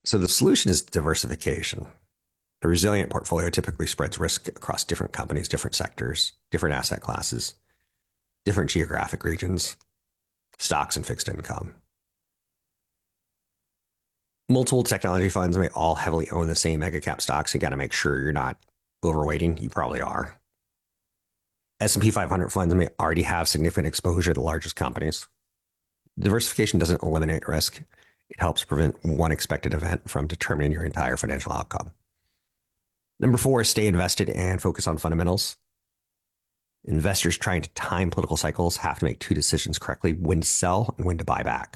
So the solution is diversification. A resilient portfolio typically spreads risk across different companies, different sectors, different asset classes, different geographic regions, stocks and fixed income. Multiple technology funds may all heavily own the same mega cap stocks. You got to make sure you're not overweighting. You probably are. S&P 500 funds may already have significant exposure to the largest companies. Diversification doesn't eliminate risk. It helps prevent one expected event from determining your entire financial outcome. Number 4 is stay invested and focus on fundamentals. Investors trying to time political cycles have to make two decisions correctly: when to sell and when to buy back.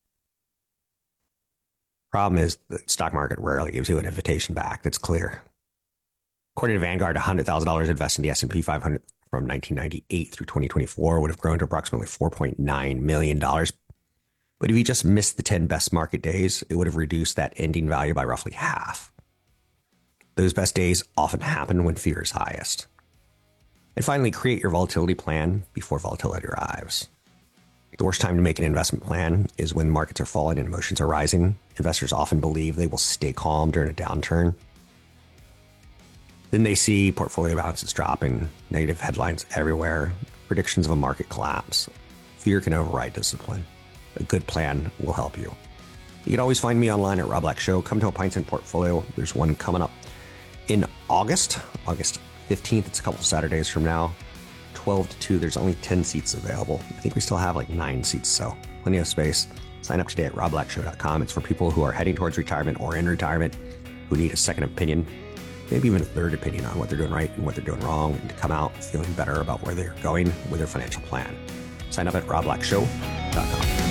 Problem is the stock market rarely gives you an invitation back that's clear. According to Vanguard, $100,000 invested in the S&P 500 from 1998 through 2024 would have grown to approximately $4.9 million. But if you just missed the 10 best market days, it would have reduced that ending value by roughly half. Those best days often happen when fear is highest. And finally, create your volatility plan before volatility arrives. The worst time to make an investment plan is when markets are falling and emotions are rising. Investors often believe they will stay calm during a downturn. Then they see portfolio balances dropping, negative headlines everywhere, predictions of a market collapse. Fear can override discipline. A good plan will help you. You can always find me online at Rob Black Show. Come to a Pine Cent Portfolio. There's one coming up in August 15th. It's a couple Saturdays from now. 12 to 2. There's only 10 seats available. I think we still have like 9 seats, so plenty of space. Sign up today at robblackshow.com. It's for people who are heading towards retirement or in retirement, who need a second opinion, maybe even a third opinion on what they're doing right and what they're doing wrong, and to come out feeling better about where they're going with their financial plan. Sign up at robblackshow.com.